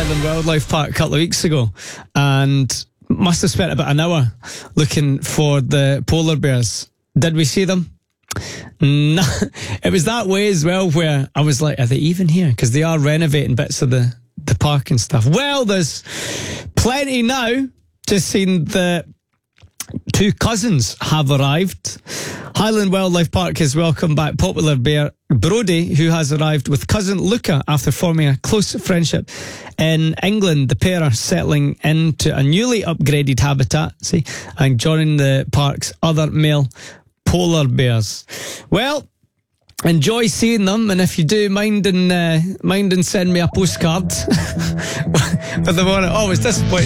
Highland Wildlife Park a couple of weeks ago and must have spent about an hour looking for the polar bears. Did we see them? No. It was that way as well where I was like, are they even here? Because they are renovating bits of the park and stuff. Well, there's plenty now. Just seen the two cousins have arrived. Highland Wildlife Park has welcomed back popular bear Brody, who has arrived with cousin Luca after forming a close friendship. In England, the pair are settling into a newly upgraded habitat, and joining the park's other male polar bears. Well, enjoy seeing them, and if you do, mind and send me a postcard. But the one, it's disappointing.